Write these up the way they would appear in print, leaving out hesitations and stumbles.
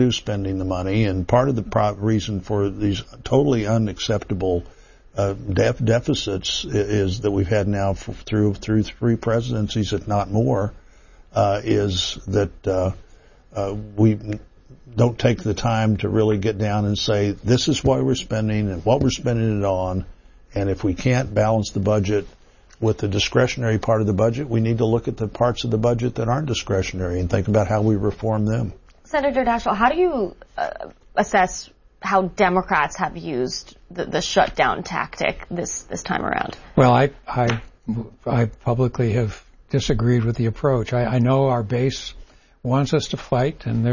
spending the money, and part of the reason for these totally unacceptable deficits is that we've had now through three presidencies, if not more, is that we don't take the time to really get down and say, this is why we're spending and what we're spending it on, and if we can't balance the budget with the discretionary part of the budget, we need to look at the parts of the budget that aren't discretionary and think about how we reform them. Senator Daschle, how do you assess how Democrats have used the shutdown tactic this time around? Well, I publicly have disagreed with the approach. I know our base wants us to fight, and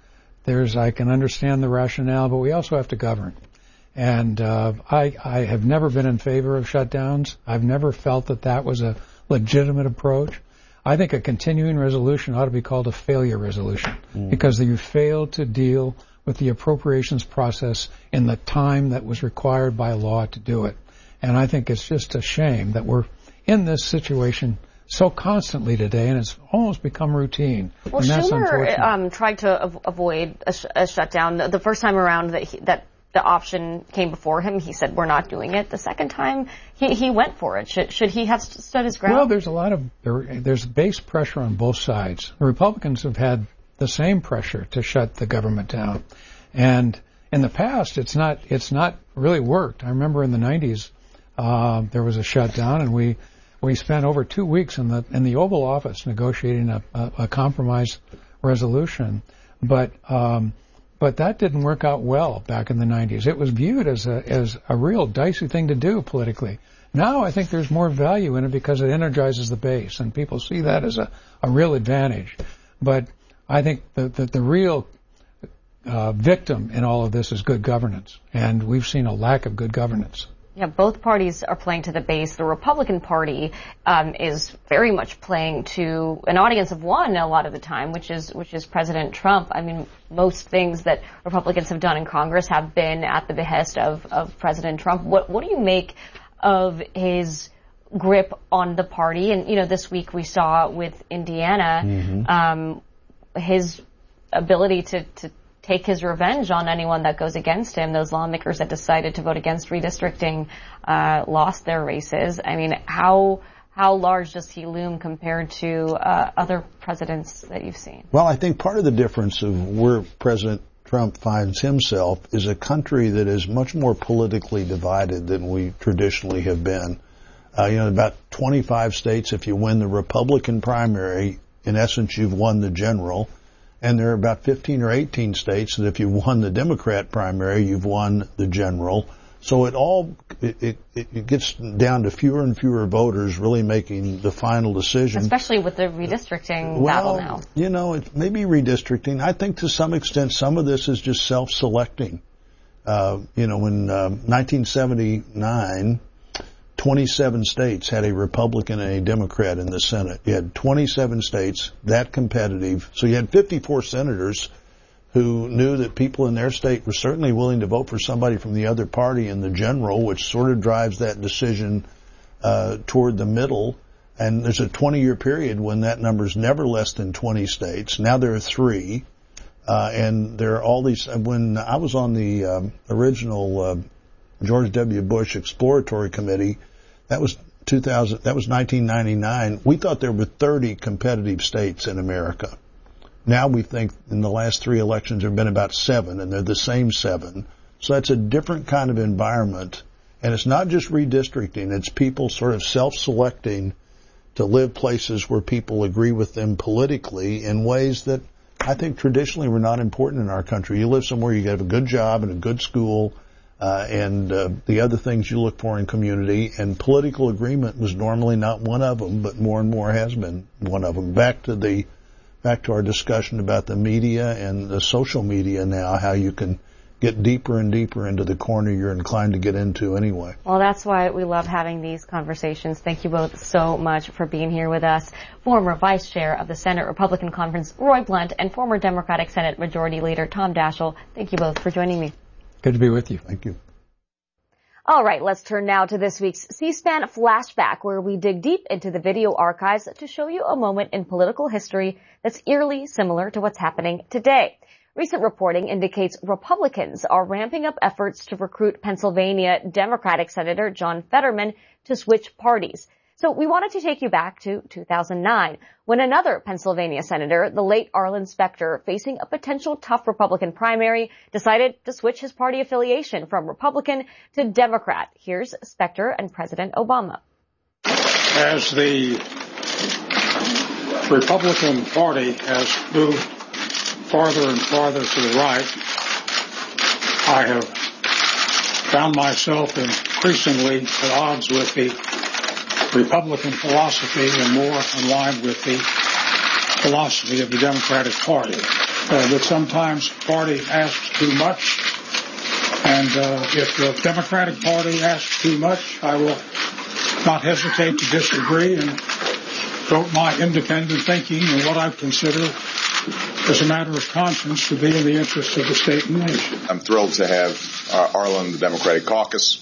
I can understand the rationale, but we also have to govern. And I have never been in favor of shutdowns. I've never felt that was a legitimate approach. I think a continuing resolution ought to be called a failure resolution because you failed to deal with the appropriations process in the time that was required by law to do it. And I think it's just a shame that we're in this situation so constantly today, and it's almost become routine. Well, Schumer tried to avoid a shutdown. The first time around that the option came before him, he said, we're not doing it. The second time, he went for it. Should he have stood his ground? Well, there's base pressure on both sides. The Republicans have had the same pressure to shut the government down. And in the past, it's not really worked. I remember in the 90s, there was a shutdown, and we spent over 2 weeks in the Oval Office negotiating a compromise resolution. But that didn't work out well back in the 90s. It was viewed as a real dicey thing to do politically. Now I think there's more value in it because it energizes the base, and people see that as a real advantage. But I think the real victim in all of this is good governance, and we've seen a lack of good governance. Yeah, both parties are playing to the base. The Republican Party is very much playing to an audience of one a lot of the time, which is President Trump. I mean, most things that Republicans have done in Congress have been at the behest of President Trump. What do you make of his grip on the party? And, this week we saw with Indiana, his ability to take his revenge on anyone that goes against him. Those lawmakers that decided to vote against redistricting lost their races. I mean, how large does he loom compared to other presidents that you've seen? Well, I think part of the difference of where President Trump finds himself is a country that is much more politically divided than we traditionally have been. About 25 states, if you win the Republican primary, in essence, you've won the general. And there are about 15 or 18 states that if you won the Democrat primary, you've won the general. So it gets down to fewer and fewer voters really making the final decision. Especially with the redistricting battle now. It may be redistricting. I think to some extent some of this is just self-selecting. In 1979, 27 states had a Republican and a Democrat in the Senate. You had 27 states, that competitive. So you had 54 senators who knew that people in their state were certainly willing to vote for somebody from the other party in the general, which sort of drives that decision toward the middle. And there's a 20-year period when that number's never less than 20 states. Now there are 3. And there are all these. When I was on the original George W. Bush Exploratory Committee, that was 1999. We thought there were 30 competitive states in America. Now we think in the last 3 elections there have been about 7, and they're the same 7. So that's a different kind of environment. And it's not just redistricting. It's people sort of self-selecting to live places where people agree with them politically in ways that I think traditionally were not important in our country. You live somewhere, you have a good job and a good school, and the other things you look for in community, and political agreement was normally not one of them, but more and more has been one of them. Back to our discussion about the media and the social media now, how you can get deeper and deeper into the corner you're inclined to get into anyway. Well, that's why we love having these conversations. Thank you both so much for being here with us. Former Vice Chair of the Senate Republican Conference, Roy Blunt, and former Democratic Senate Majority Leader, Tom Daschle. Thank you both for joining me. Good to be with you. Thank you. All right, let's turn now to this week's C-SPAN Flashback, where we dig deep into the video archives to show you a moment in political history that's eerily similar to what's happening today. Recent reporting indicates Republicans are ramping up efforts to recruit Pennsylvania Democratic Senator John Fetterman to switch parties. So we wanted to take you back to 2009, when another Pennsylvania senator, the late Arlen Specter, facing a potential tough Republican primary, decided to switch his party affiliation from Republican to Democrat. Here's Specter and President Obama. As the Republican Party has moved farther and farther to the right, I have found myself increasingly at odds with the Republican philosophy and more in line with the philosophy of the Democratic Party. That sometimes the party asks too much, and if the Democratic Party asks too much, I will not hesitate to disagree and vote my independent thinking and what I consider as a matter of conscience to be in the interest of the state and nation. I'm thrilled to have Arlen, the Democratic caucus.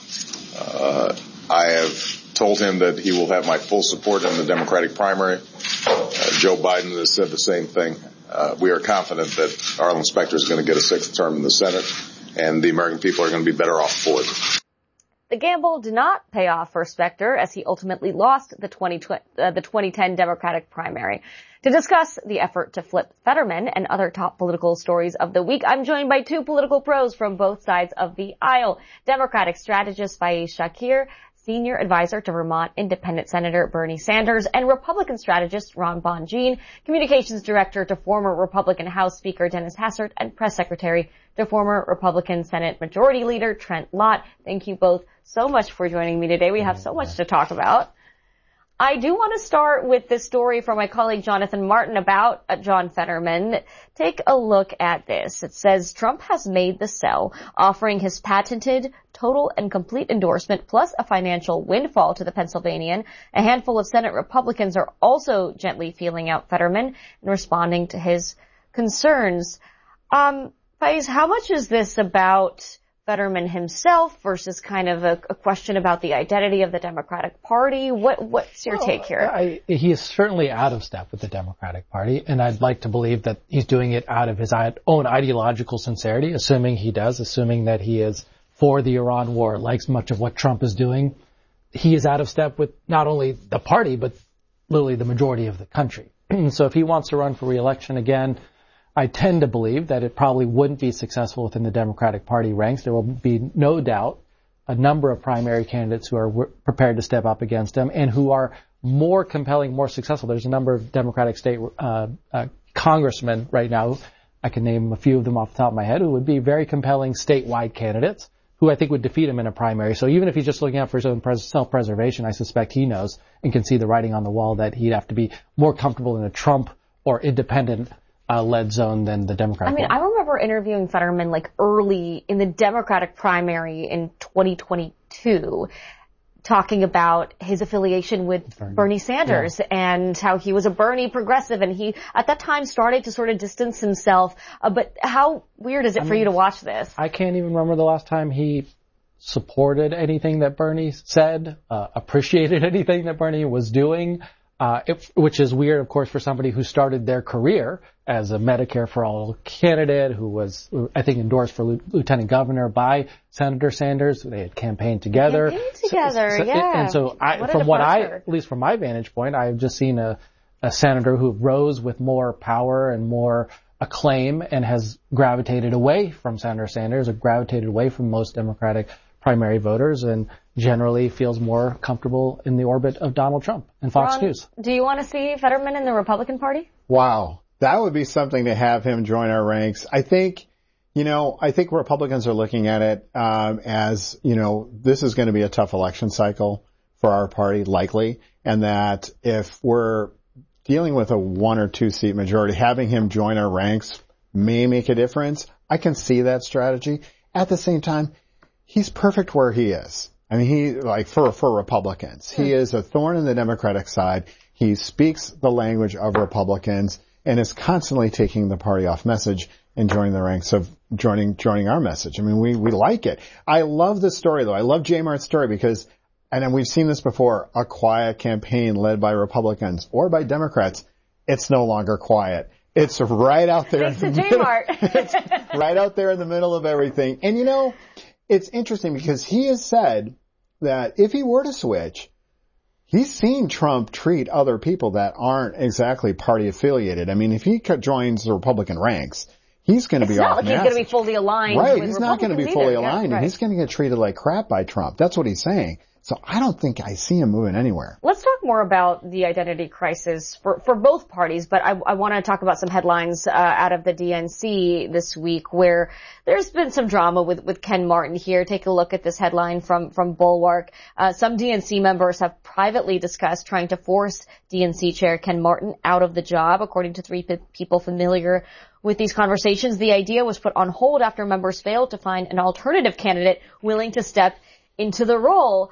I have told him that he will have my full support in the Democratic primary. Joe Biden has said the same thing. We are confident that Arlen Specter is going to get a sixth term in the Senate, and the American people are going to be better off for it. The gamble did not pay off for Specter, as he ultimately lost the 2010 Democratic primary. To discuss the effort to flip Fetterman and other top political stories of the week, I'm joined by two political pros from both sides of the aisle. Democratic strategist Faiz Shakir, Senior Advisor to Vermont Independent Senator Bernie Sanders, and Republican strategist Ron Bonjean, Communications Director to former Republican House Speaker Dennis Hastert, and Press Secretary to former Republican Senate Majority Leader Trent Lott. Thank you both so much for joining me today. We have so much to talk about. I do want to start with this story from my colleague Jonathan Martin about John Fetterman. Take a look at this. It says Trump has made the sell, offering his patented total and complete endorsement plus a financial windfall to the Pennsylvanian. A handful of Senate Republicans are also gently feeling out Fetterman and responding to his concerns. Faiz, how much is this about Fetterman himself versus kind of a question about the identity of the Democratic Party? What's your take here? He is certainly out of step with the Democratic Party, and I'd like to believe that he's doing it out of his own ideological sincerity, assuming that he is for the Iran war, likes much of what Trump is doing. He is out of step with not only the party, but literally the majority of the country. So if he wants to run for re-election again, I tend to believe that it probably wouldn't be successful within the Democratic Party ranks. There will be no doubt a number of primary candidates who are prepared to step up against him and who are more compelling, more successful. There's a number of Democratic state congressmen right now. I can name a few of them off the top of my head who would be very compelling statewide candidates who I think would defeat him in a primary. So even if he's just looking out for his own self-preservation, I suspect he knows and can see the writing on the wall that he'd have to be more comfortable in a Trump or independent led zone than the Democratic one. I remember interviewing Fetterman early in the Democratic primary in 2022, talking about his affiliation with Bernie Sanders and how he was a Bernie progressive, and he at that time started to sort of distance himself. But how weird is it for you to watch this? I can't even remember the last time he supported anything that Bernie said, appreciated anything that Bernie was doing. Which is weird, of course, for somebody who started their career as a Medicare for All candidate who was, I think, endorsed for lieutenant governor by Senator Sanders. They had campaigned together. And so at least from my vantage point, I've just seen a senator who rose with more power and more acclaim and has gravitated away from Senator Sanders, or gravitated away from most Democratic primary voters, and generally feels more comfortable in the orbit of Donald Trump and Fox News. Do you want to see Fetterman in the Republican Party? Wow. That would be something to have him join our ranks. I think Republicans are looking at it as, this is going to be a tough election cycle for our party, likely, and that if we're dealing with a 1 or 2 seat majority, having him join our ranks may make a difference. I can see that strategy. At the same time, he's perfect where he is. I mean, for Republicans, he is a thorn in the Democratic side. He speaks the language of Republicans and is constantly taking the party off message and joining the ranks of joining our message. I mean, we like it. I love this story though. I love J Mart's story because, and we've seen this before, a quiet campaign led by Republicans or by Democrats. It's no longer quiet. It's right out there. Thanks to J-Mart. It's right out there in the middle of everything. And it's interesting because he has said that if he were to switch, he's seen Trump treat other people that aren't exactly party affiliated. I mean, if he joins the Republican ranks, he's going to be off. It's not like he's going to be fully aligned. Right, with he's not going to be fully aligned, right. and he's going to get treated like crap by Trump. That's what he's saying. So I don't think I see him moving anywhere. Let's talk more about the identity crisis for both parties, but I want to talk about some headlines out of the DNC this week where there's been some drama with Ken Martin here. Take a look at this headline from Bulwark. Some DNC members have privately discussed trying to force DNC chair Ken Martin out of the job. According to three people familiar with these conversations, the idea was put on hold after members failed to find an alternative candidate willing to step into the role.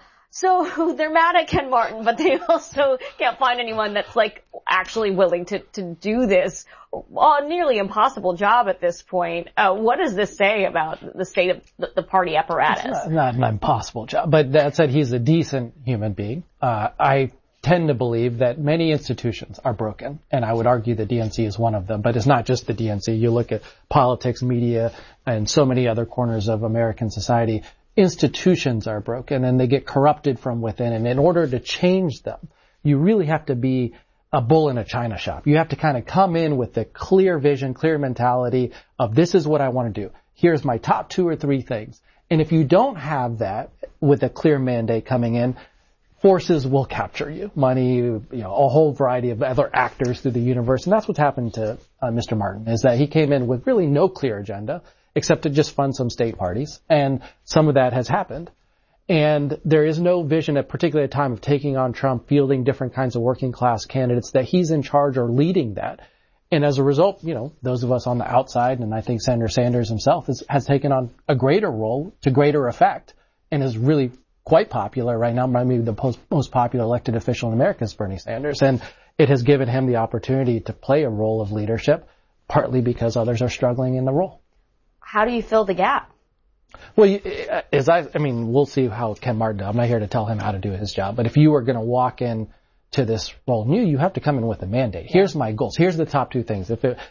So they're mad at Ken Martin, but they also can't find anyone that's actually willing to do this nearly impossible job at this point. What does this say about the state of the party apparatus? It's not an impossible job, but that said, he's a decent human being. I tend to believe that many institutions are broken, and I would argue the DNC is one of them, but it's not just the DNC. You look at politics, media, and so many other corners of American society. Institutions are broken and they get corrupted from within. And in order to change them, you really have to be a bull in a china shop. You have to kind of come in with a clear vision, clear mentality of this is what I want to do. Here's my top 2 or 3 things. And if you don't have that with a clear mandate coming in, forces will capture you. Money, a whole variety of other actors through the universe. And that's what's happened to Mr. Martin, is that he came in with really no clear agenda, except to just fund some state parties. And some of that has happened. And there is no vision, particularly at a time of taking on Trump, fielding different kinds of working class candidates, that he's in charge or leading that. And as a result, those of us on the outside, and I think Senator Sanders himself has taken on a greater role to greater effect and is really quite popular right now. Maybe the most popular elected official in America is Bernie Sanders. And it has given him the opportunity to play a role of leadership, partly because others are struggling in the role. How do you fill the gap? Well, we'll see how Ken Martin does. I'm not here to tell him how to do his job, but if you are going to walk in to this role new, you have to come in with a mandate. Here's my goals. Here's the top 2 things.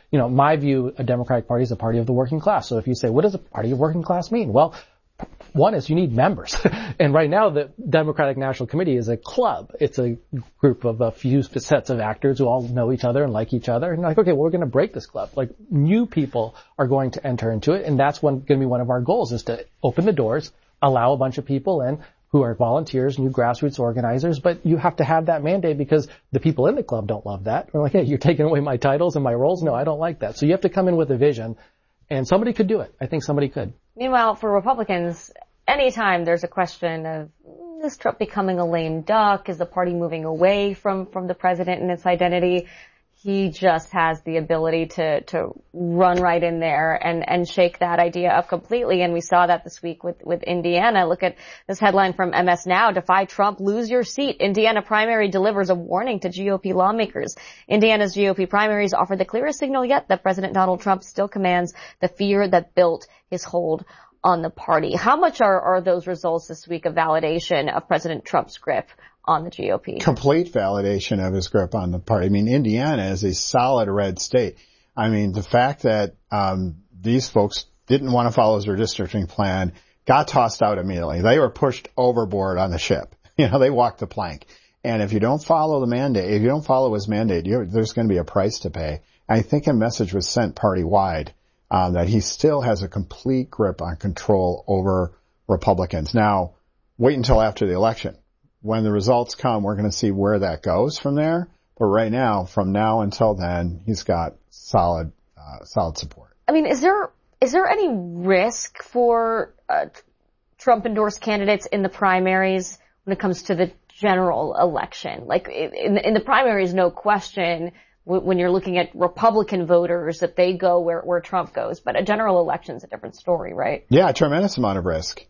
My view, a Democratic Party is a party of the working class. So if you say, what does a party of working class mean? Well, one is you need members. And right now the Democratic National Committee is a club. It's a group of a few sets of actors who all know each other and like each other. And okay, well, we're going to break this club. New people are going to enter into it. And that's going to be one of our goals, is to open the doors, allow a bunch of people in who are volunteers, new grassroots organizers. But you have to have that mandate because the people in the club don't love that. They're like, hey, you're taking away my titles and my roles. No, I don't like that. So you have to come in with a vision. And somebody could do it. I think somebody could. Meanwhile, for Republicans, anytime there's a question of, is Trump becoming a lame duck? Is the party moving away from the president and its identity? He just has the ability to run right in there and shake that idea up completely. And we saw that this week with Indiana. Look at this headline from MS Now. Defy Trump, lose your seat. Indiana primary delivers a warning to GOP lawmakers. Indiana's GOP primaries offer the clearest signal yet that President Donald Trump still commands the fear that built his hold on the party. How much are those results this week a validation of President Trump's grip on the GOP? Complete validation of his grip on the party. I mean, Indiana is a solid red state. I mean, the fact that these folks didn't want to follow his redistricting plan got tossed out immediately. They were pushed overboard on the ship. They walked the plank. And if you don't follow the mandate, if you don't follow his mandate, there's going to be a price to pay. I think a message was sent party-wide that he still has a complete grip on control over Republicans. Now, wait until after the election. When the results come, we're going to see where that goes from there. But right now, from now until then, he's got solid support. I mean, is there any risk for Trump-endorsed candidates in the primaries when it comes to the general election? Like in the primaries, no question, when you're looking at Republican voters, that they go where Trump goes. But a general election's a different story, right? Yeah, a tremendous amount of risk.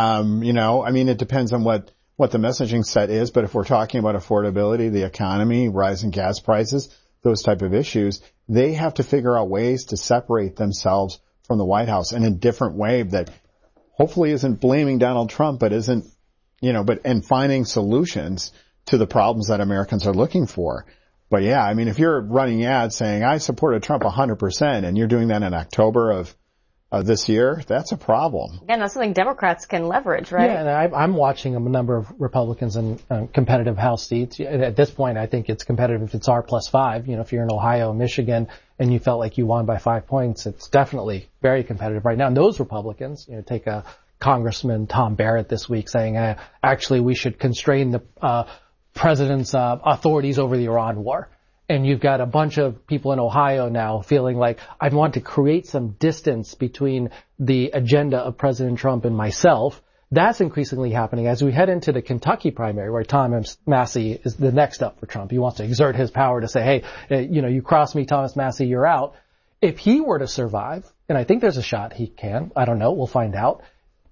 It depends on what the messaging set is, but if we're talking about affordability, the economy, rising gas prices, those type of issues, they have to figure out ways to separate themselves from the White House in a different way that hopefully isn't blaming Donald Trump, but and finding solutions to the problems that Americans are looking for. But yeah, I mean, if you're running ads saying, I supported Trump 100%, and you're doing that in October of this year, that's a problem. Again, that's something Democrats can leverage, right? Yeah, and I'm watching a number of Republicans in competitive House seats. At this point, I think it's competitive if it's R+5. You know, if you're in Ohio, Michigan, and you felt like you won by 5 points, it's definitely very competitive right now. And those Republicans, you know, take a Congressman Tom Barrett this week saying, actually, we should constrain the president's authorities over the Iran war. And you've got a bunch of people in Ohio now feeling like I want to create some distance between the agenda of President Trump and myself. That's increasingly happening as we head into the Kentucky primary, where Thomas Massie is the next up for Trump. He wants to exert his power to say, hey, you know, you cross me, Thomas Massie, you're out. If he were to survive, and I think there's a shot he can, I don't know, we'll find out.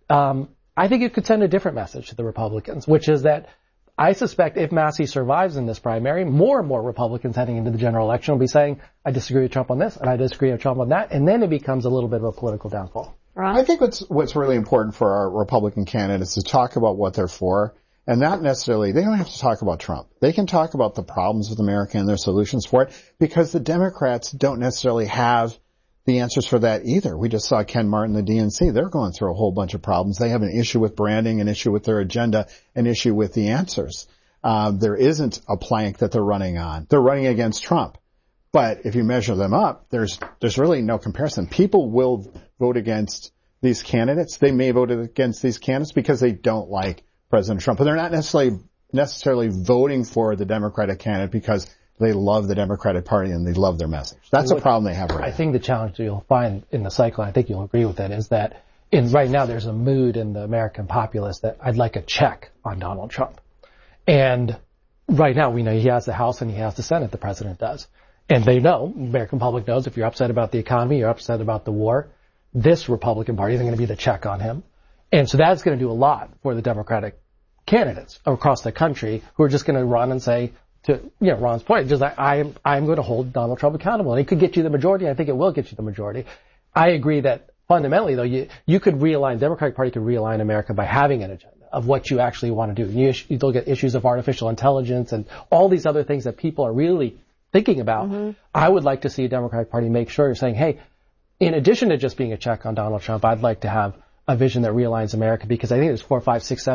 I think it could send a different message to the Republicans, which is that I suspect if Massie survives in this primary, more and more Republicans heading into the general election will be saying, I disagree with Trump on this, and I disagree with Trump on that, and then it becomes a little bit of a political downfall. Ron? I think what's really important for our Republican candidates is to talk about what they're for, and not necessarily, they don't have to talk about Trump. They can talk about the problems with America and their solutions for it, because the Democrats don't necessarily have the answers for that either. We just saw Ken Martin, the DNC. They're going through a whole bunch of problems. They have an issue with branding, an issue with their agenda, an issue with the answers. There isn't a plank that they're running on. They're running against Trump. But if you measure them up, there's really no comparison. People will vote against these candidates. They may vote against these candidates because they don't like President Trump. But they're not necessarily voting for the Democratic candidate because they love the Democratic Party and they love their message. That's a problem they have right now. I think the challenge you'll find in the cycle, and I think you'll agree with it, is that right now there's a mood in the American populace that I'd like a check on Donald Trump. And right now we know he has the House and he has the Senate, the president does. And they know, the American public knows, if you're upset about the economy, you're upset about the war, this Republican Party is going to be the check on him. And so that's going to do a lot for the Democratic candidates across the country who are just going to run and say, to Ron's point, just like I'm going to hold Donald Trump accountable. And it could get you the majority. I think it will get you the majority. I agree that fundamentally, though, you could realign, the Democratic Party could realign America by having an agenda of what you actually want to do. You look at issues of artificial intelligence and all these other things that people are really thinking about. Mm-hmm. I would like to see a Democratic Party make sure you're saying, hey, in addition to just being a check on Donald Trump, I'd like to have a vision that realigns America, because I think there's 4, 5, 6,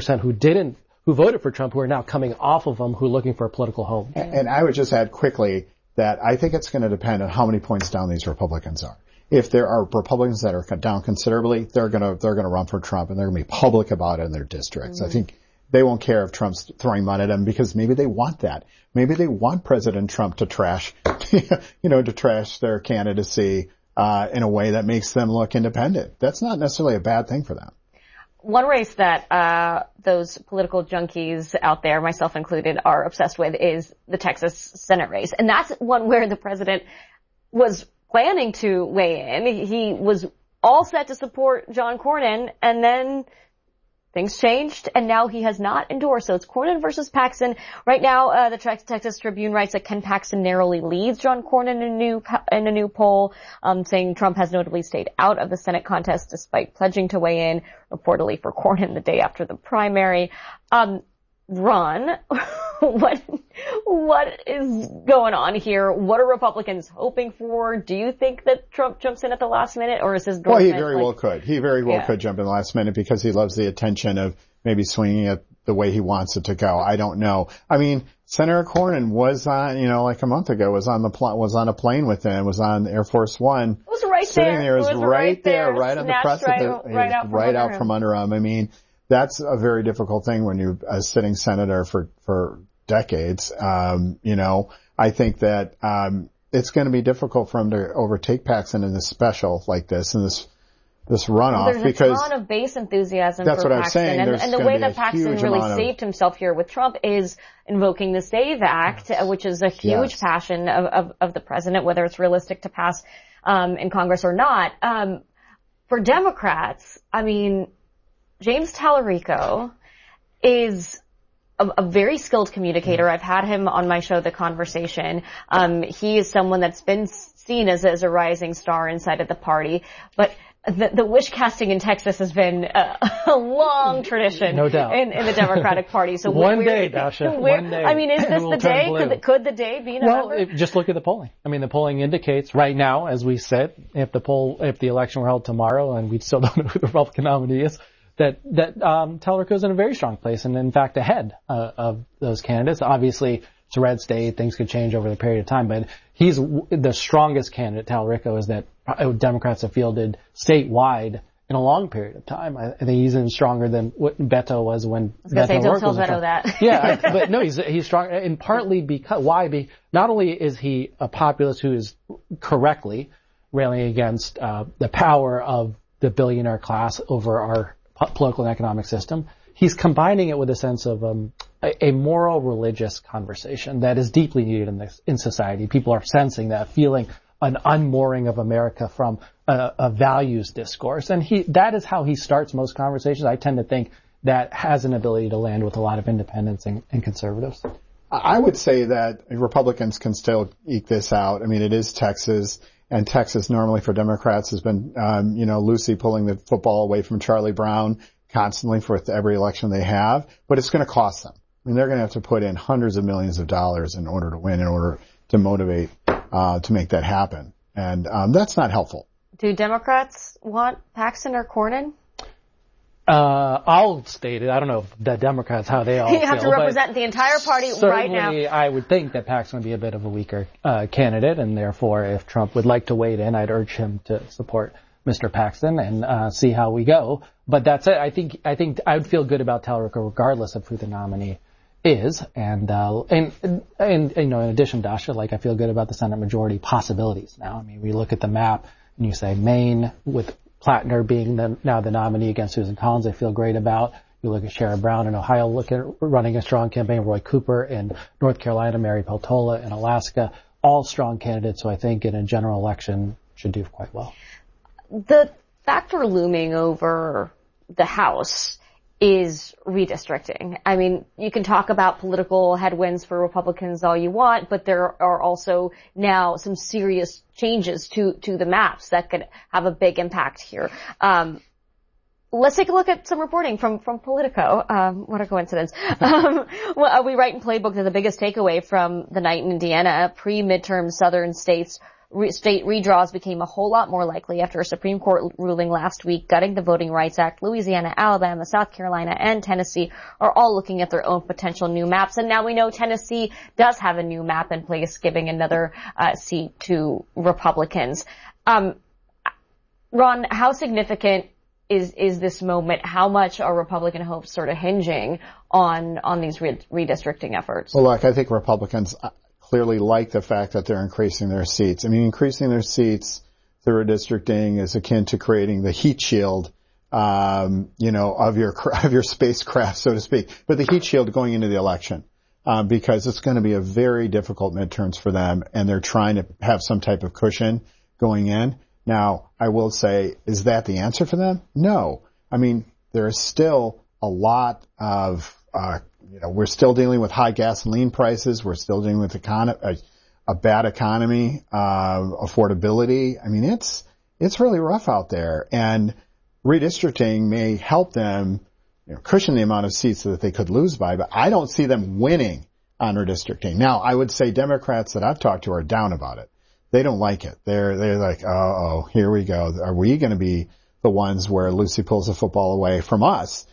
7% who voted for Trump, who are now coming off of him, who are looking for a political home. And I would just add quickly that I think it's going to depend on how many points down these Republicans are. If there are Republicans that are down considerably, they're going to run for Trump, and they're going to be public about it in their districts. Mm-hmm. I think they won't care if Trump's throwing money at them, because maybe they want that. Maybe they want President Trump to trash, to trash their candidacy in a way that makes them look independent. That's not necessarily a bad thing for them. One race that those political junkies out there, myself included, are obsessed with is the Texas Senate race. And that's one where the president was planning to weigh in. He was all set to support John Cornyn, and then things changed, and now he has not endorsed. So it's Cornyn versus Paxton. Right now, the Texas Tribune writes that Ken Paxton narrowly leads John Cornyn in a new poll, saying Trump has notably stayed out of the Senate contest despite pledging to weigh in, reportedly for Cornyn the day after the primary. Ron, what is going on here? What are Republicans hoping for? Do you think that Trump jumps in at the last minute, or is his Well, he very well could. He very well could jump in the last minute because he loves the attention of maybe swinging it the way he wants it to go. I don't know. I mean, Senator Cornyn was on, like a month ago, was on a plane with him, was on Air Force One. It was right sitting there. It was right there, right on the precipice, right out from under him. I mean, that's a very difficult thing when you're a sitting senator for decades. I think that it's going to be difficult for him to overtake Paxton in this special like this, in this runoff. There's because a ton of base enthusiasm that's for what Paxton. I'm saying. And the way that Paxton really saved himself here with Trump is invoking the SAVE Act, which is a huge passion of the president, whether it's realistic to pass in Congress or not. For Democrats, I mean, James Tallarico is a very skilled communicator. I've had him on my show, The Conversation. He is someone that's been seen as a rising star inside of the party. But the wish casting in Texas has been a long tradition, no doubt, in the Democratic Party. So one day, Dasha, one day. I mean, is this the day? Could the day be November? Well, just look at the polling. I mean, the polling indicates right now, as we said, if the election were held tomorrow, and we still don't know who the Republican nominee is, that Talerico is in a very strong place, and in fact ahead of those candidates. Obviously, it's a red state; things could change over the period of time, but he's the strongest candidate. Talerico is that Democrats have fielded statewide in a long period of time. I think he's even stronger than what Beto was when Beto don't O'Rourke tell was Beto that. Yeah, but no, he's strong, and partly because why? Not only is he a populist who is correctly railing against the power of the billionaire class over our political and economic system, he's combining it with a sense of a moral religious conversation that is deeply needed in society. People are sensing that, feeling an unmooring of America from a values discourse. And that is how he starts most conversations. I tend to think that has an ability to land with a lot of independents and conservatives. I would say that Republicans can still eke this out. I mean, it is Texas, and Texas normally for Democrats has been, Lucy pulling the football away from Charlie Brown constantly for every election they have, but it's going to cost them. I mean, they're going to have to put in hundreds of millions of dollars in order to win, in order to motivate to make that happen. And that's not helpful. Do Democrats want Paxton or Cornyn? I'll state it. I don't know if the Democrats, how they all feel. You have to represent the entire party right now. Certainly, I would think that Paxton would be a bit of a weaker candidate, and therefore, if Trump would like to wade in, I'd urge him to support Mr. Paxton and see how we go. But that's it. I think I would feel good about Talerico regardless of who the nominee is. And in addition, Dasha, I feel good about the Senate majority possibilities now. I mean, we look at the map and you say Maine with Plattner being now the nominee against Susan Collins, I feel great about. You look at Sherrod Brown in Ohio, look at running a strong campaign, Roy Cooper in North Carolina, Mary Peltola in Alaska, all strong candidates. So I think in a general election should do quite well. The factor looming over the House is redistricting. I mean, you can talk about political headwinds for Republicans all you want, but there are also now some serious changes to the maps that could have a big impact here. Let's take a look at some reporting from Politico. What a coincidence. We write in Playbook that the biggest takeaway from the night in Indiana, pre-midterm southern states state redraws became a whole lot more likely after a Supreme Court ruling last week gutting the Voting Rights Act. Louisiana, Alabama, South Carolina, and Tennessee are all looking at their own potential new maps. And now we know Tennessee does have a new map in place, giving another seat to Republicans. Ron, how significant is this moment? How much are Republican hopes sort of hinging on these redistricting efforts? Well, look, I think Republicans clearly like the fact that they're increasing their seats. I mean, increasing their seats through redistricting is akin to creating the heat shield, of your spacecraft, so to speak. But the heat shield going into the election, because it's going to be a very difficult midterms for them, and they're trying to have some type of cushion going in. Now, I will say, is that the answer for them? No. I mean, there is still a lot of, we're still dealing with high gasoline prices. We're still dealing with a bad economy, affordability. I mean, it's really rough out there, and redistricting may help them, cushion the amount of seats that they could lose by, but I don't see them winning on redistricting. Now, I would say Democrats that I've talked to are down about it. They don't like it. They're like, oh, here we go. Are we going to be the ones where Lucy pulls the football away from us?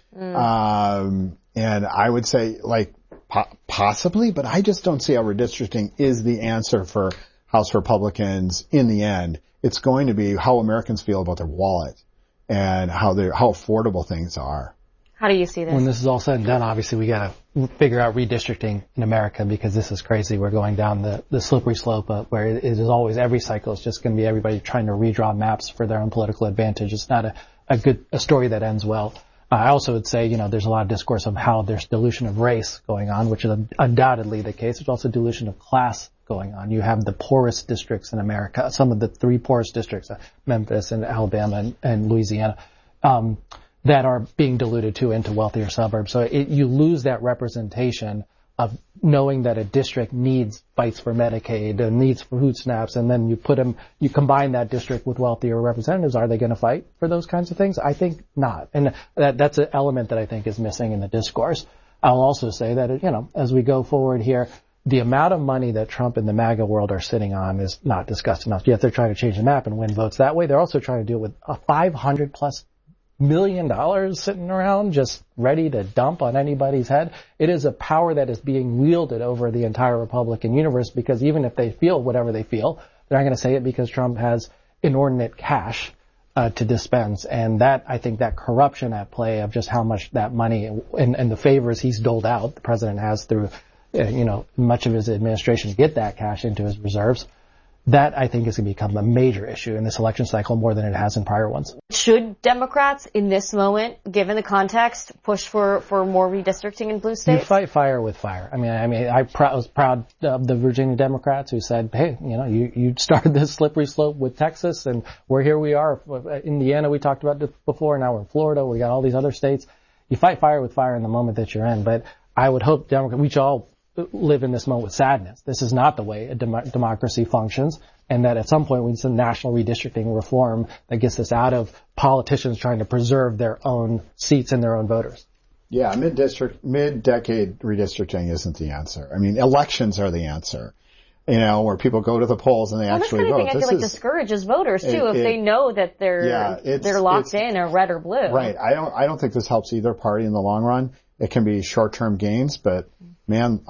And I would say, possibly, but I just don't see how redistricting is the answer for House Republicans in the end. It's going to be how Americans feel about their wallet and how affordable things are. How do you see this? When this is all said and done, obviously we got to figure out redistricting in America, because this is crazy. We're going down the slippery slope where it is always, every cycle is just going to be everybody trying to redraw maps for their own political advantage. It's not a story that ends well. I also would say, there's a lot of discourse of how there's dilution of race going on, which is undoubtedly the case. There's also dilution of class going on. You have the poorest districts in America, some of the three poorest districts, Memphis and Alabama and Louisiana, that are being diluted into wealthier suburbs. So you lose that representation of knowing that a district fights for Medicaid and needs food stamps, and then you combine that district with wealthier representatives. Are they going to fight for those kinds of things? I think not. And that's an element that I think is missing in the discourse. I'll also say that, as we go forward here, the amount of money that Trump and the MAGA world are sitting on is not discussed enough. Yet they're trying to change the map and win votes that way. They're also trying to deal with a $500+ million sitting around just ready to dump on anybody's head. It is a power that is being wielded over the entire Republican universe, because even if they feel whatever they feel, they're not going to say it because Trump has inordinate cash to dispense. And that, I think that corruption at play of just how much that money and the favors he's doled out, the president has through, much of his administration to get that cash into his reserves. That, I think, is going to become a major issue in this election cycle more than it has in prior ones. Should Democrats, in this moment, given the context, push for more redistricting in blue states? You fight fire with fire. I was proud of the Virginia Democrats who said, hey, you started this slippery slope with Texas, and here we are. Indiana, we talked about this before. Now we're in Florida. We got all these other states. You fight fire with fire in the moment that you're in. But I would hope we should all live in this moment with sadness. This is not the way a democracy functions, and that at some point we need some national redistricting reform that gets us out of politicians trying to preserve their own seats and their own voters. Yeah, mid-decade redistricting isn't the answer. Elections are the answer. Where people go to the polls and they actually vote. This kind of thing discourages voters too if they know that they're locked in or red or blue. Right. I don't think this helps either party in the long run. It can be short-term gains, but man,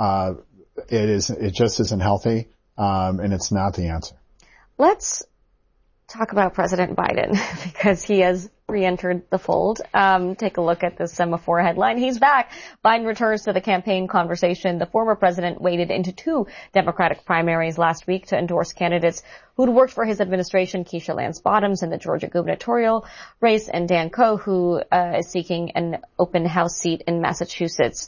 it just isn't healthy, and it's not the answer. Let's talk about President Biden, because he has re-entered the fold. Take a look at the Semaphore headline. He's back. Biden returns to the campaign conversation. The former president waded into 2 Democratic primaries last week to endorse candidates who'd worked for his administration, Keisha Lance Bottoms in the Georgia gubernatorial race, and Dan Coe, who is seeking an open House seat in Massachusetts.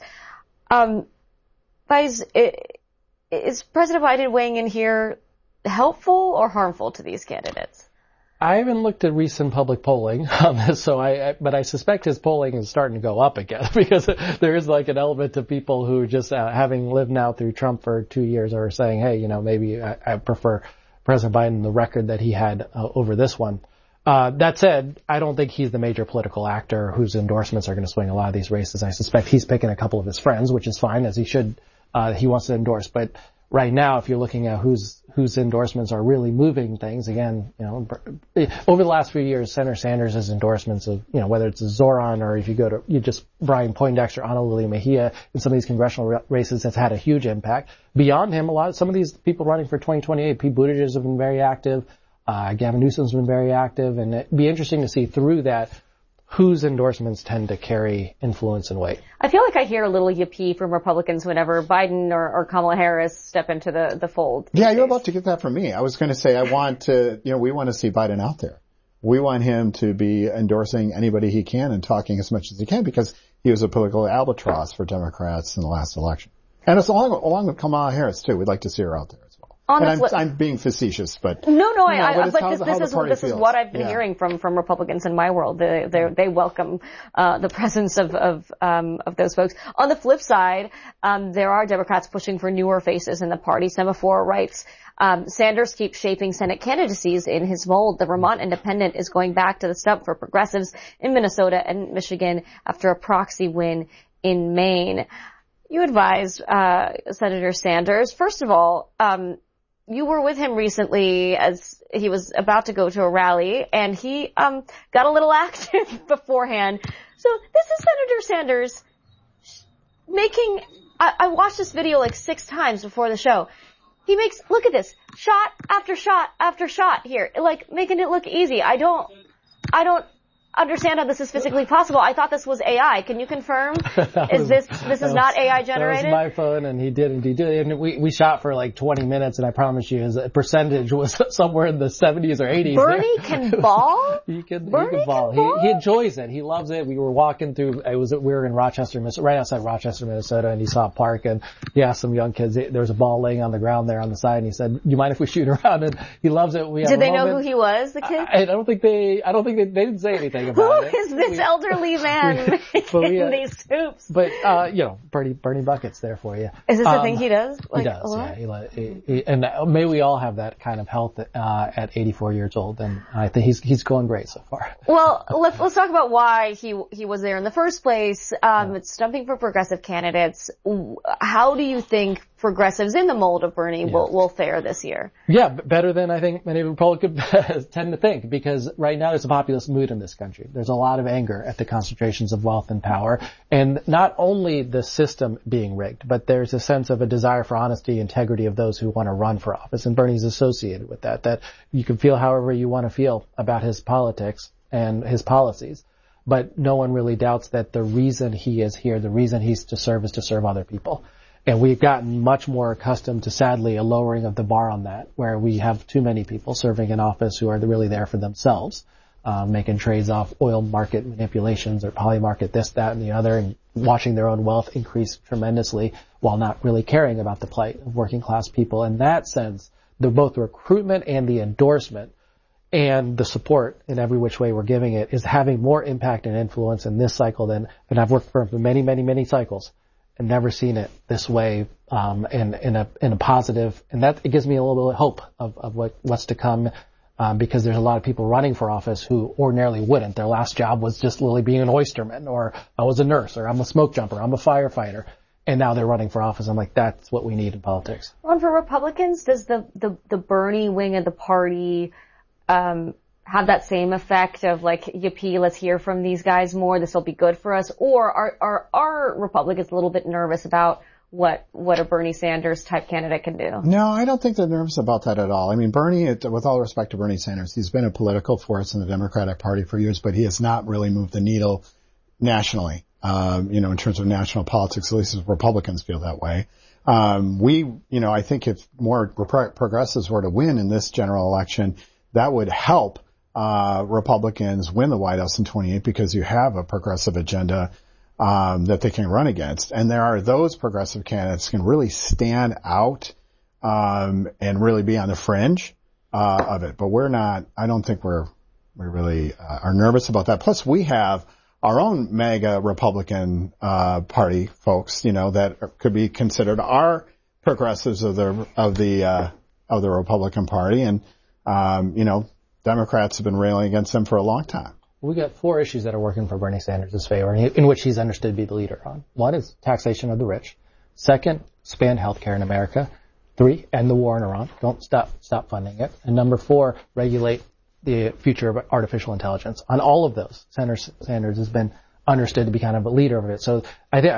Guys, is President Biden weighing in here helpful or harmful to these candidates? I haven't looked at recent public polling on this, but I suspect his polling is starting to go up again, because there is an element of people who just, having lived now through Trump for 2 years, are saying, hey, maybe I prefer President Biden, the record that he had over this one. That said, I don't think he's the major political actor whose endorsements are going to swing a lot of these races. I suspect he's picking a couple of his friends, which is fine, as he should. He wants to endorse, but right now, if you're looking at whose endorsements are really moving things, again, over the last few years, Senator Sanders' endorsements of, whether it's Zoran or if you go to, Brian Poindexter, Ana Lilia Mejia, in some of these congressional races have had a huge impact. Beyond him, some of these people running for 2028, Pete Buttigieg have been very active, Gavin Newsom's been very active, and it'd be interesting to see through that whose endorsements tend to carry influence and weight. I feel like I hear a little yippee from Republicans whenever Biden or Kamala Harris step into the fold. Yeah, you're about to get that from me. I was going to say, we want to see Biden out there. We want him to be endorsing anybody he can and talking as much as he can, because he was a political albatross for Democrats in the last election. And it's along with Kamala Harris too. We'd like to see her out there as well. I'm being facetious, but this is what I've been hearing from Republicans in my world. They welcome the presence of those folks. On the flip side, there are Democrats pushing for newer faces in the party. Semaphore writes, Sanders keeps shaping Senate candidacies in his mold. The Vermont Independent is going back to the stump for progressives in Minnesota and Michigan after a proxy win in Maine. You advised Senator Sanders, first of all, you were with him recently as he was about to go to a rally, and he got a little active beforehand. So this is Senator Sanders making, I watched this video 6 times before the show. He makes, look at this, shot after shot after shot here, making it look easy. I don't understand how this is physically possible. I thought this was AI. Can you confirm? This is not AI generated? That was my phone, and he did. And we shot for 20 minutes, and I promise you his percentage was somewhere in the 70s or 80s. Bernie can ball? He can ball. He enjoys it. He loves it. We were walking through, we were in Rochester, right outside Rochester, Minnesota, and he saw a park, and he asked some young kids, there was a ball laying on the ground there on the side, and he said, do you mind if we shoot around? And he loves it. Did they know who he was, the kids? I don't think they didn't say anything. chatting about it. Who is this elderly man making these soups? But, Bernie Bucket's there for you. Is this the thing he does? He does, yeah. And may we all have that kind of health at 84 years old, and I think he's going great so far. Well, let's talk about why he was there in the first place. It's stumping for progressive candidates. How do you think progressives in the mold of Bernie will fare this year? Yeah, better than I think many Republicans tend to think, because right now there's a populist mood in this country. There's a lot of anger at the concentrations of wealth and power, and not only the system being rigged, but there's a sense of a desire for honesty, integrity of those who want to run for office, and Bernie's associated with that you can feel however you want to feel about his politics and his policies. But no one really doubts that the reason he is here, the reason he's to serve is to serve other people. And we've gotten much more accustomed to, sadly, a lowering of the bar on that, where we have too many people serving in office who are really there for themselves, making trades off oil market manipulations or polymarket this, that, and the other, and watching their own wealth increase tremendously while not really caring about the plight of working class people. In that sense, both the recruitment and the endorsement and the support in every which way we're giving it is having more impact and influence in this cycle than I've worked for many, many, many cycles. I've never seen it this way, in a positive, and that it gives me a little bit of hope of what's to come, because there's a lot of people running for office who ordinarily wouldn't. Their last job was just literally being an oysterman, or I was a nurse, or I'm a smoke jumper, I'm a firefighter, and now they're running for office. I'm like, that's what we need in politics. Ron, for Republicans, does the Bernie wing of the party have that same effect of like, yippee, let's hear from these guys more, this will be good for us? Or are Republicans a little bit nervous about what a Bernie Sanders type candidate can do? No, I don't think they're nervous about that at all. I mean, Bernie, with all respect to Bernie Sanders, he's been a political force in the Democratic Party for years, but he has not really moved the needle nationally, in terms of national politics, at least as Republicans feel that way. I think if more progressives were to win in this general election, that would help Republicans win the White House in 28, because you have a progressive agenda that they can run against. And there are those progressive candidates can really stand out and really be on the fringe of it. But I don't think we really are nervous about that. Plus, we have our own MAGA Republican Party folks, that could be considered our progressives of the Republican Party. And Democrats have been railing against them for a long time. We got 4 issues that are working for Bernie Sanders' favor, in which he's understood to be the leader on. 1 is taxation of the rich. 2, expand healthcare in America. 3, end the war in Iran. Don't stop funding it. And number 4, regulate the future of artificial intelligence. On all of those, Sanders has been understood to be kind of a leader of it. So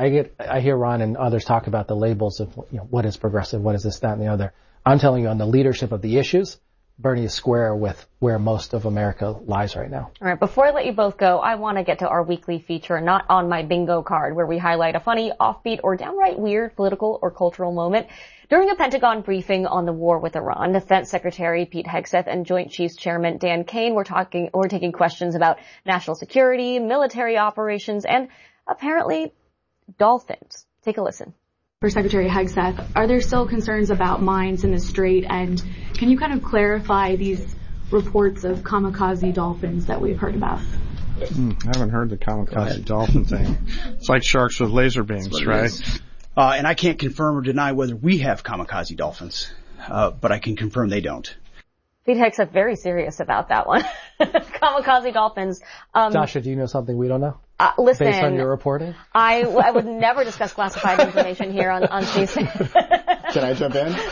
I hear Ron and others talk about the labels of what is progressive, what is this, that, and the other. I'm telling you, on the leadership of the issues, Bernie is square with where most of America lies right now. All right, before I let you both go, I want to get to our weekly feature, Not on My Bingo Card, where we highlight a funny, offbeat, or downright weird political or cultural moment. During a Pentagon briefing on the war with Iran, Defense Secretary Pete Hegseth and Joint Chiefs Chairman Dan Kane were taking questions about national security, military operations, and apparently dolphins. Take a listen. For Secretary Hegseth, are there still concerns about mines in the Strait, and can you kind of clarify these reports of kamikaze dolphins that we've heard about? I haven't heard the kamikaze dolphin thing. It's like sharks with laser beams, right? And I can't confirm or deny whether we have kamikaze dolphins, but I can confirm they don't. Pete Hegseth very serious about that one. Kamikaze dolphins. Dasha, do you know something we don't know? Listen, based on your reporting? I would never discuss classified information here on CSN. Can I jump in?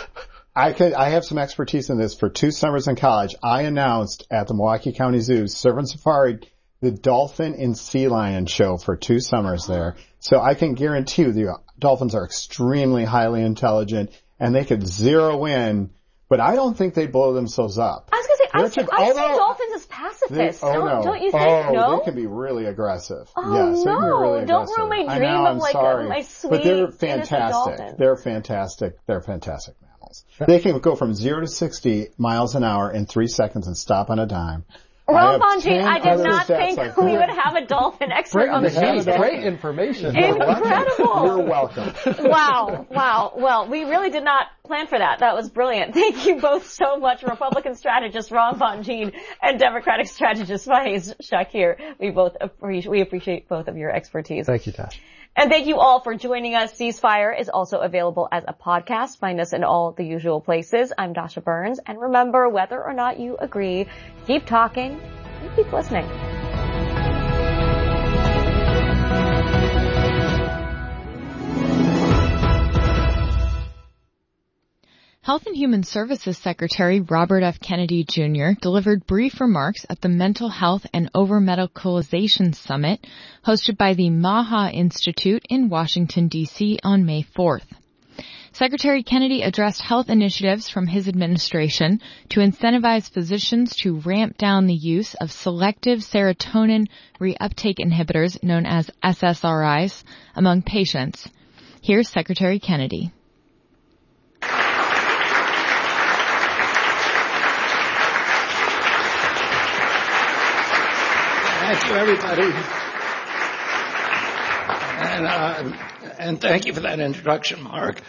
I have some expertise in this. For 2 summers in college, I announced at the Milwaukee County Zoo, Surf and Safari, the dolphin and sea lion show for 2 summers there. So I can guarantee you the dolphins are extremely highly intelligent, and they could zero in. But I don't think they blow themselves up. I was going to say, I see dolphins as pacifists. Don't you think? No? They can be really aggressive. Oh, yes, no. They can be really Don't aggressive. ruin my dream of like my sweet, but they're fantastic. Dolphin. They're fantastic. They're fantastic mammals. They can go from 0 to 60 miles an hour in 3 seconds and stop on a dime. Ron Bonjean, I did not think we would have a dolphin expert on the show. Great information. Incredible. You're welcome. Wow. Well, we really did not plan for that. That was brilliant. Thank you both so much, Republican strategist Ron Bonjean and Democratic strategist Faiz Shakir. We appreciate both of your expertise. Thank you, Tash. And thank you all for joining us. Ceasefire is also available as a podcast. Find us in all the usual places. I'm Dasha Burns. And remember, whether or not you agree, keep talking and keep listening. Health and Human Services Secretary Robert F. Kennedy Jr. delivered brief remarks at the Mental Health and Over-Medicalization Summit hosted by the MAHA Institute in Washington, D.C. on May 4th. Secretary Kennedy addressed health initiatives from his administration to incentivize physicians to ramp down the use of selective serotonin reuptake inhibitors known as SSRIs among patients. Here's Secretary Kennedy. Thank you, everybody. And thank you for that introduction, Mark.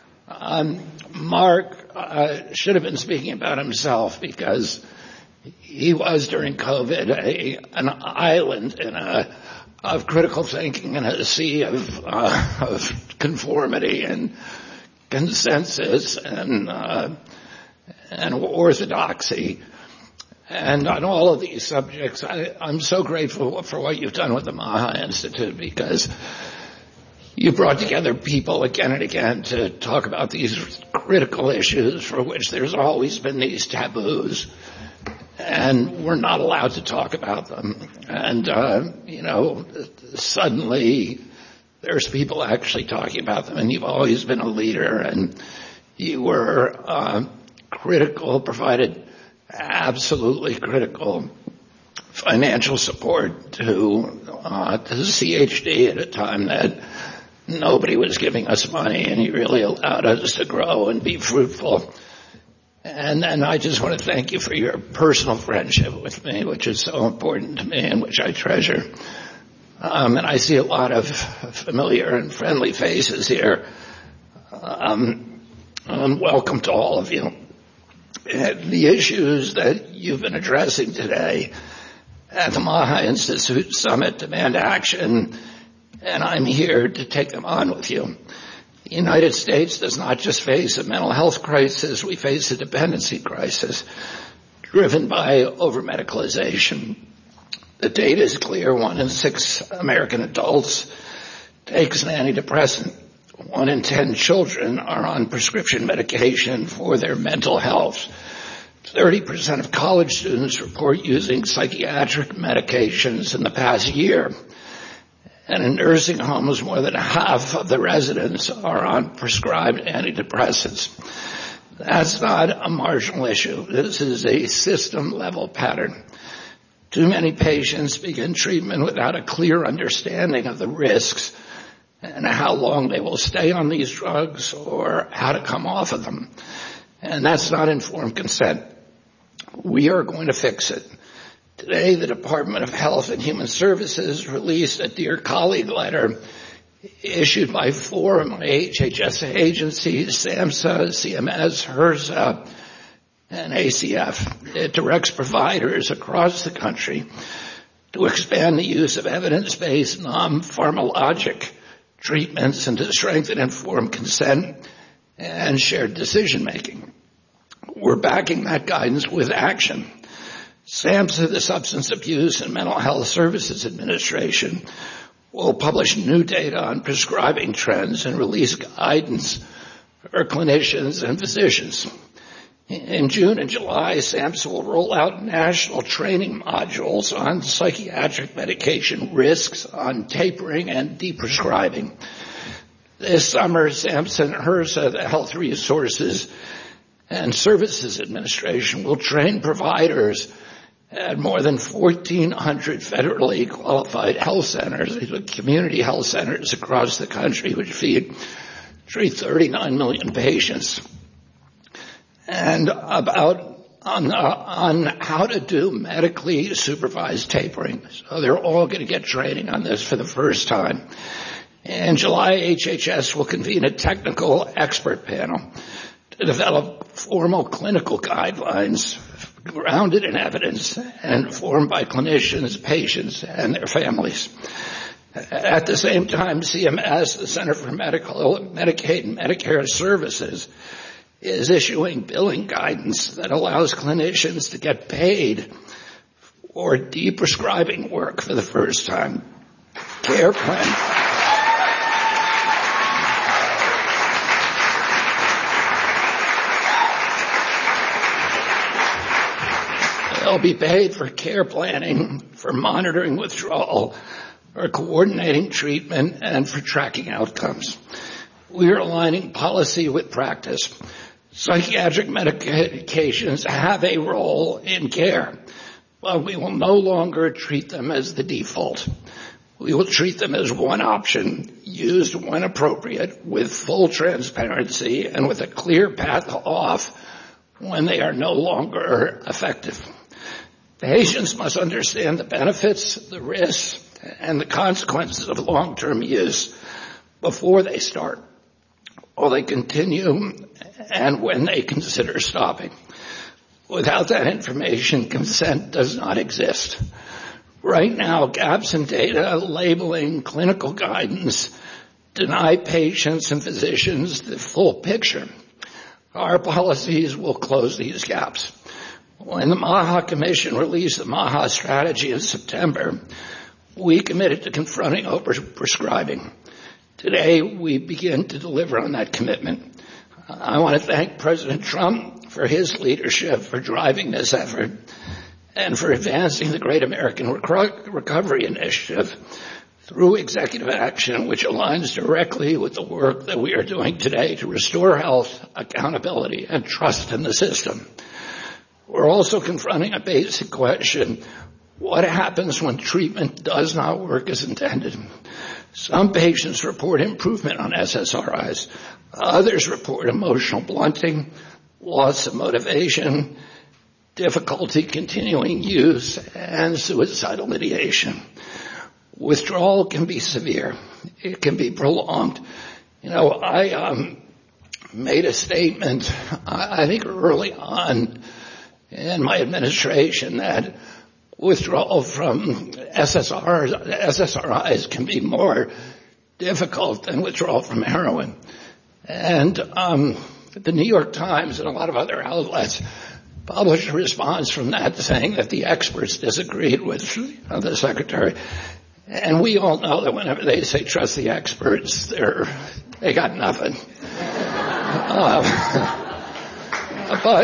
Mark should have been speaking about himself because he was, during COVID, an island of critical thinking in a sea of conformity and consensus and orthodoxy. And on all of these subjects, I'm so grateful for what you've done with the MAHA Institute because you brought together people again and again to talk about these critical issues for which there's always been these taboos. And we're not allowed to talk about them. And, suddenly there's people actually talking about them. And you've always been a leader. And you were critical, provided absolutely critical financial support to CHD at a time that nobody was giving us money, and you really allowed us to grow and be fruitful. And I just want to thank you for your personal friendship with me, which is so important to me and which I treasure. And I see a lot of familiar and friendly faces here. And welcome to all of you. The issues that you've been addressing today at the MAHA Institute Summit demand action, and I'm here to take them on with you. The United States does not just face a mental health crisis, we face a dependency crisis driven by over-medicalization. The data is clear. 1 in 6 American adults takes an antidepressant. 1 in 10 children are on prescription medication for their mental health. 30% of college students report using psychiatric medications in the past year. And in nursing homes, more than half of the residents are on prescribed antidepressants. That's not a marginal issue. This is a system-level pattern. Too many patients begin treatment without a clear understanding of the risks and how long they will stay on these drugs or how to come off of them. And that's not informed consent. We are going to fix it. Today, the Department of Health and Human Services released a Dear Colleague letter issued by 4 of my HHS agencies, SAMHSA, CMS, HRSA, and ACF. It directs providers across the country to expand the use of evidence-based, non-pharmacologic treatments and to strengthen informed consent and shared decision-making. We're backing that guidance with action. SAMHSA, the Substance Abuse and Mental Health Services Administration, will publish new data on prescribing trends and release guidance for clinicians and physicians. In June and July, SAMHSA will roll out national training modules on psychiatric medication risks, on tapering and deprescribing. This summer, SAMHSA and HRSA, the Health Resources and Services Administration, will train providers at more than 1,400 federally qualified health centers, community health centers across the country, which treat 39 million patients. And on how to do medically supervised tapering. So they're all going to get training on this for the first time. In July, HHS will convene a technical expert panel to to develop formal clinical guidelines grounded in evidence and informed by clinicians, patients, and their families. At the same time, CMS, the Center for Medicaid and Medicare Services, is issuing billing guidance that allows clinicians to get paid for deprescribing work for the first time. Care plan. They'll be paid for care planning, for monitoring withdrawal, for coordinating treatment, and for tracking outcomes. We are aligning policy with practice. Psychiatric medications have a role in care, but we will no longer treat them as the default. We will treat them as one option, used when appropriate, with full transparency and with a clear path off when they are no longer effective. Patients must understand the benefits, the risks, and the consequences of long-term use before they start, or they continue, and when they consider stopping. Without that information, consent does not exist. Right now, gaps in data, labeling, clinical guidance deny patients and physicians the full picture. Our policies will close these gaps. When the MAHA Commission released the MAHA strategy in September, we committed to confronting overprescribing. Today, we begin to deliver on that commitment. I want to thank President Trump for his leadership, for driving this effort, and for advancing the Great American Recovery Initiative through executive action, which aligns directly with the work that we are doing today to restore health, accountability, and trust in the system. We're also confronting a basic question: what happens when treatment does not work as intended? Some patients report improvement on SSRIs. Others report emotional blunting, loss of motivation, difficulty continuing use, and suicidal ideation. Withdrawal can be severe. It can be prolonged. I made a statement, I think early on in my administration, that withdrawal from SSRIs can be more difficult than withdrawal from heroin. And the New York Times and a lot of other outlets published a response from that saying that the experts disagreed with the secretary. And we all know that whenever they say trust the experts, they got nothing. But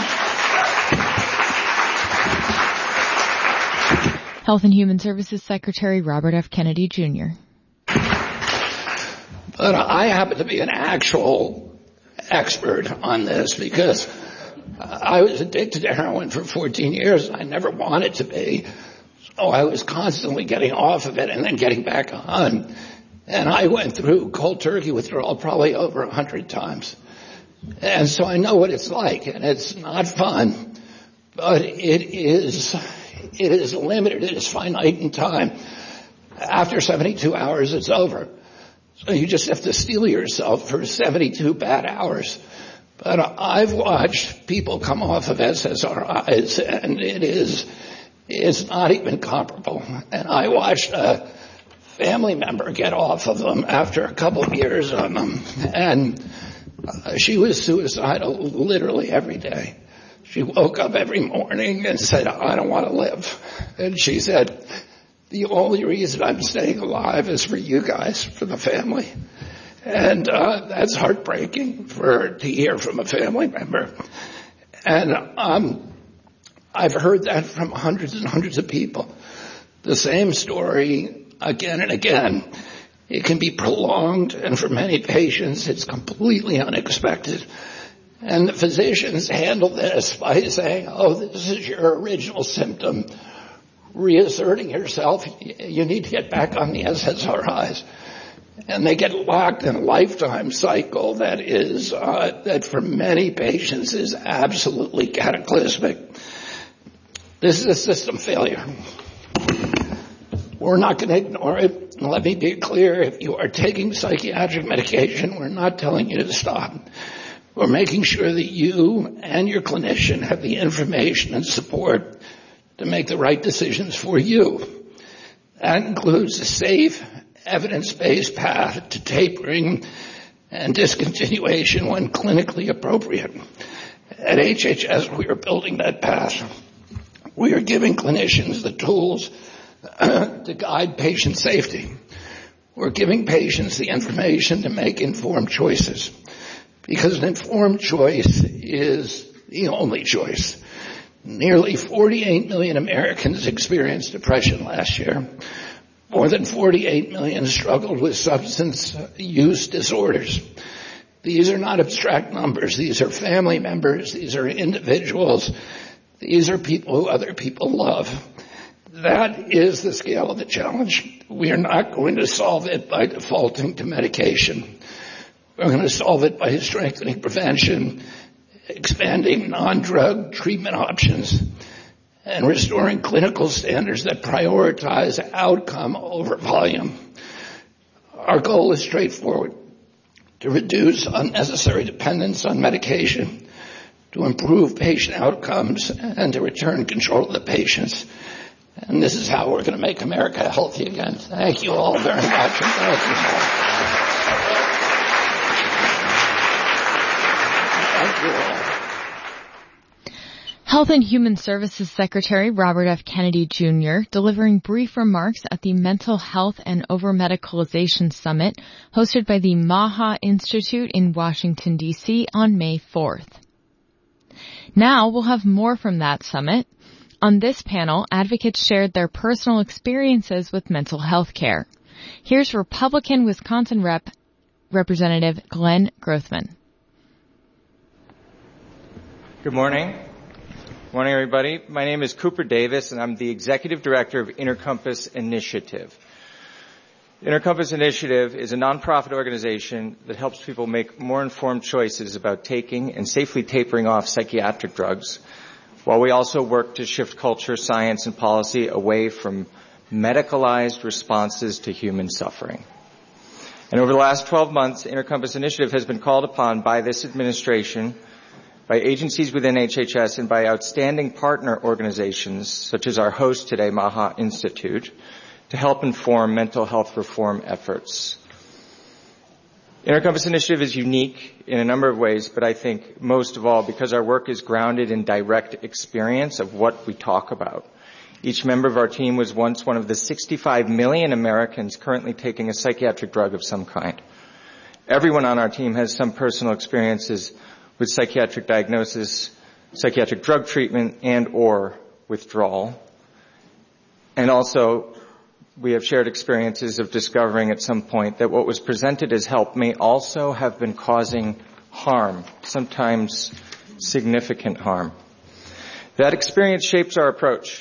Health and Human Services Secretary Robert F. Kennedy, Jr. But I happen to be an actual expert on this because I was addicted to heroin for 14 years. I never wanted to be. So I was constantly getting off of it and then getting back on. And I went through cold turkey withdrawal probably over 100 times. And so I know what it's like. And it's not fun, but it is limited. It is finite in time. After 72 hours, it's over. So you just have to steel yourself for 72 bad hours. But I've watched people come off of SSRIs, and it's not even comparable. And I watched a family member get off of them after a couple of years on them, and she was suicidal literally every day. She woke up every morning and said, I don't want to live. And she said, the only reason I'm staying alive is for you guys, for the family. And that's heartbreaking to hear from a family member. And I've heard that from hundreds and hundreds of people. The same story again and again. It can be prolonged, and for many patients, it's completely unexpected. And the physicians handle this by saying, this is your original symptom. Reasserting yourself, you need to get back on the SSRIs. And they get locked in a lifetime cycle that for many patients is absolutely cataclysmic. This is a system failure. We're not going to ignore it. Let me be clear, if you are taking psychiatric medication, we're not telling you to stop. We're making sure that you and your clinician have the information and support to make the right decisions for you. That includes a safe, evidence-based path to tapering and discontinuation when clinically appropriate. At HHS, we are building that path. We are giving clinicians the tools to guide patient safety. We're giving patients the information to make informed choices, because an informed choice is the only choice. Nearly 48 million Americans experienced depression last year. More than 48 million struggled with substance use disorders. These are not abstract numbers. These are family members. These are individuals. These are people who other people love. That is the scale of the challenge. We are not going to solve it by defaulting to medication. We're going to solve it by strengthening prevention, expanding non-drug treatment options, and restoring clinical standards that prioritize outcome over volume. Our goal is straightforward: to reduce unnecessary dependence on medication, to improve patient outcomes, and to return control of the patients. And this is how we're going to make America healthy again. Thank you all very much. Thank you all. Health and Human Services Secretary Robert F. Kennedy Jr. delivering brief remarks at the Mental Health and Over-Medicalization Summit hosted by the MAHA Institute in Washington, D.C. on May 4th. Now we'll have more from that summit. On this panel, advocates shared their personal experiences with mental health care. Here's Republican Wisconsin Representative Glenn Grothman. Good morning. Morning, everybody. My name is Cooper Davis, and I'm the Executive Director of Intercompass Initiative. Intercompass Initiative is a nonprofit organization that helps people make more informed choices about taking and safely tapering off psychiatric drugs, while we also work to shift culture, science, and policy away from medicalized responses to human suffering. And over the last 12 months, Intercompass Initiative has been called upon by this administration, by agencies within HHS, and by outstanding partner organizations, such as our host today, MAHA Institute, to help inform mental health reform efforts. Intercompass Initiative is unique in a number of ways, but I think most of all because our work is grounded in direct experience of what we talk about. Each member of our team was once one of the 65 million Americans currently taking a psychiatric drug of some kind. Everyone on our team has some personal experiences with psychiatric diagnosis, psychiatric drug treatment, and or withdrawal. And also, we have shared experiences of discovering at some point that what was presented as help may also have been causing harm, sometimes significant harm. That experience shapes our approach.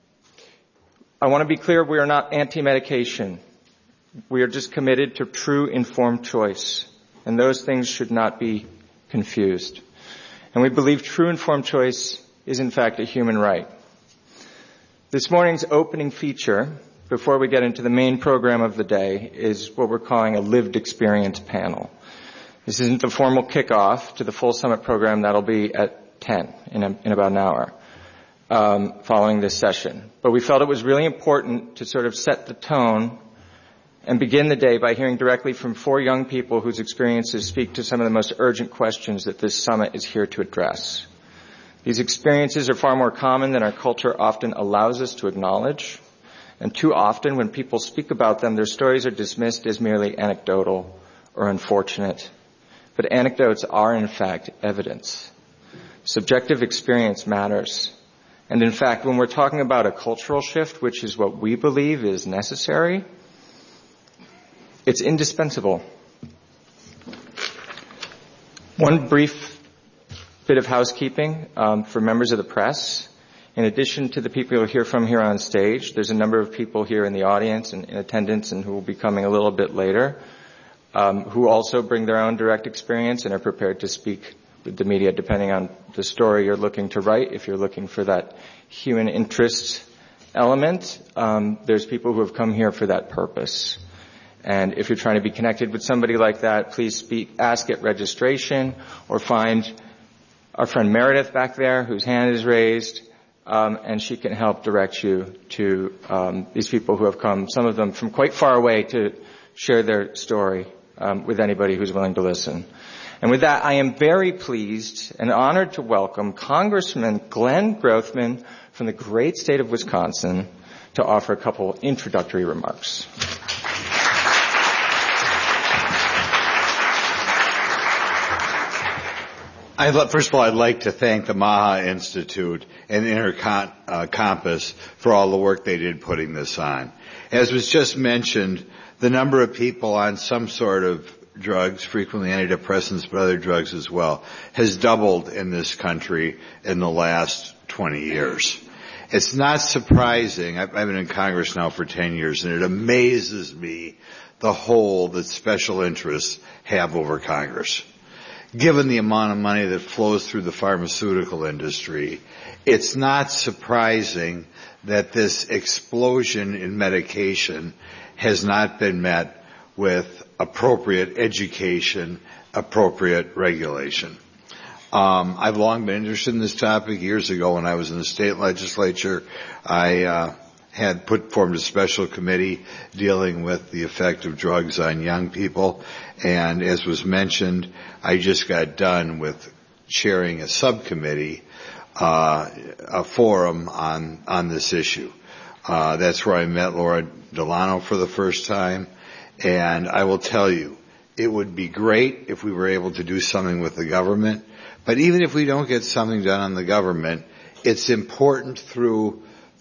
I want to be clear, we are not anti-medication. We are just committed to true informed choice, and those things should not be confused. And we believe true informed choice is in fact a human right. This morning's opening feature, before we get into the main program of the day, is what we're calling a lived experience panel. This isn't the formal kickoff to the full summit program. That'll be at 10 in about an hour following this session. But we felt it was really important to sort of set the tone and begin the day by hearing directly from 4 young people whose experiences speak to some of the most urgent questions that this summit is here to address. These experiences are far more common than our culture often allows us to acknowledge. And too often, when people speak about them, their stories are dismissed as merely anecdotal or unfortunate. But anecdotes are, in fact, evidence. Subjective experience matters. And in fact, when we're talking about a cultural shift, which is what we believe is necessary, it's indispensable. One brief bit of housekeeping for members of the press. In addition to the people you'll hear from here on stage, there's a number of people here in the audience and in attendance and who will be coming a little bit later, who also bring their own direct experience and are prepared to speak with the media depending on the story you're looking to write. If you're looking for that human interest element, there's people who have come here for that purpose. And if you're trying to be connected with somebody like that, please ask at registration or find our friend Meredith back there whose hand is raised, and she can help direct you to these people who have come, some of them from quite far away, to share their story with anybody who's willing to listen. And with that, I am very pleased and honored to welcome Congressman Glenn Grothman from the great state of Wisconsin to offer a couple introductory remarks. First of all, I'd like to thank the Maha Institute and Intercompass for all the work they did putting this on. As was just mentioned, the number of people on some sort of drugs, frequently antidepressants, but other drugs as well, has doubled in this country in the last 20 years. It's not surprising. I've been in Congress now for 10 years, and it amazes me the hold that special interests have over Congress. Given the amount of money that flows through the pharmaceutical industry, it's not surprising that this explosion in medication has not been met with appropriate education, appropriate regulation. I've long been interested in this topic. Years ago when I was in the state legislature, I had formed a special committee dealing with the effect of drugs on young people. And as was mentioned, I just got done with chairing a subcommittee, a forum on this issue. That's where I met Laura Delano for the first time. And I will tell you, it would be great if we were able to do something with the government. But even if we don't get something done on the government, it's important through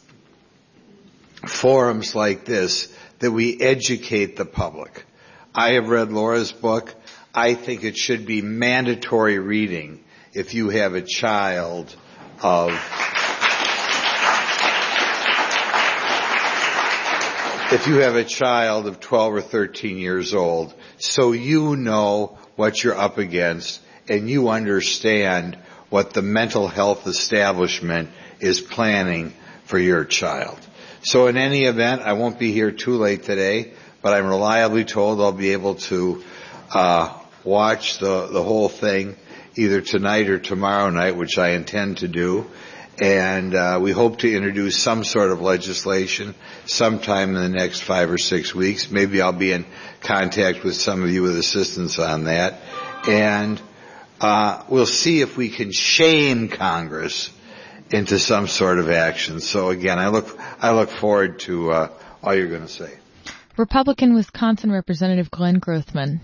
forums like this that we educate the public. I have read Laura's book. I think it should be mandatory reading if you have a child of 12 or 13 years old, so you know what you're up against and you understand what the mental health establishment is planning for your child. So in any event, I won't be here too late today, but I'm reliably told I'll be able to watch the whole thing either tonight or tomorrow night, which I intend to do. And we hope to introduce some sort of legislation sometime in the next 5 or 6 weeks. Maybe I'll be in contact with some of you with assistance on that. And we'll see if we can shame Congress into some sort of action. So again, I look forward to all you're going to say. Republican Wisconsin Representative Glenn Grothman.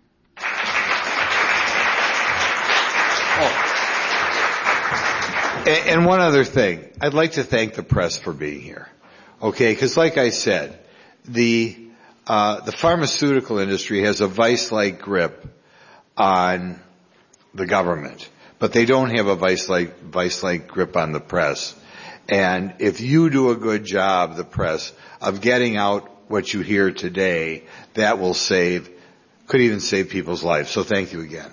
And one other thing, I'd like to thank the press for being here. Okay, because like I said, the pharmaceutical industry has a vice-like grip on the government, but they don't have a vice-like grip on the press. And if you do a good job, the press, of getting out what you hear today, that will could even save people's lives. So thank you again.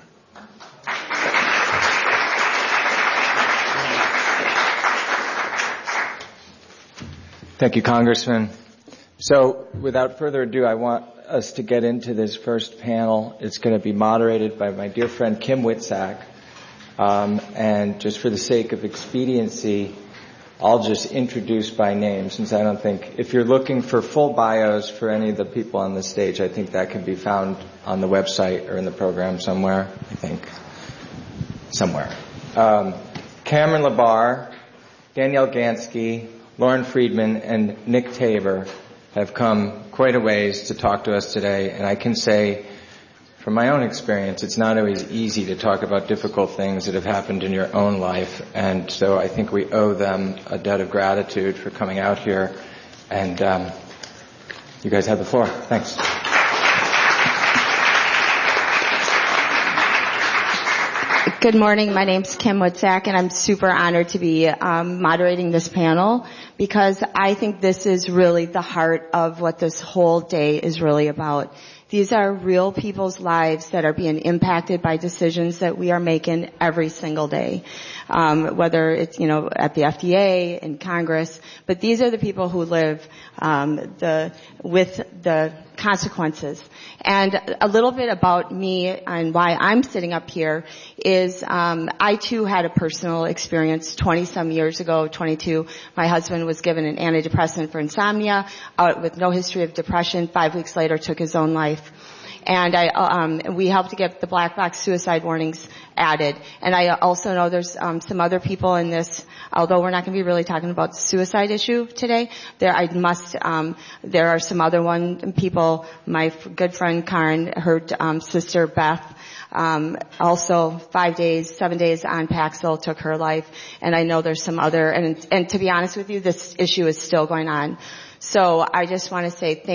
Thank you, Congressman. So without further ado, I want us to get into this first panel. It's going to be moderated by my dear friend Kim Witzak. And just for the sake of expediency, I'll just introduce by name, since I don't think, if you're looking for full bios for any of the people on the stage, I think that can be found on the website or in the program somewhere, I think. Somewhere. Cameron Labar, Danielle Gansky, Lauren Friedman, and Nick Tabor have come quite a ways to talk to us today, and I can say from my own experience, it's not always easy to talk about difficult things that have happened in your own life, and so I think we owe them a debt of gratitude for coming out here, and you guys have the floor. Thanks. Good morning. My name's Kim Witzak, and I'm super honored to be moderating this panel because I think this is really the heart of what this whole day is really about. These are real people's lives that are being impacted by decisions that we are making every single day, whether it's, at the FDA, in Congress. But these are the people who live with the consequences. And a little bit about me and why I'm sitting up here is I too had a personal experience 20-some years ago, 22. My husband was given an antidepressant for insomnia with no history of depression. 5 weeks later, took his own life. And we helped to get the black box suicide warnings added. And I also know there's some other people in this, although we're not going to be really talking about the suicide issue today. There are some other people. My good friend Karen, her sister Beth, also 7 days on Paxil, took her life. And I know there's some other, and to be honest with you, this issue is still going on. So I just want to say thank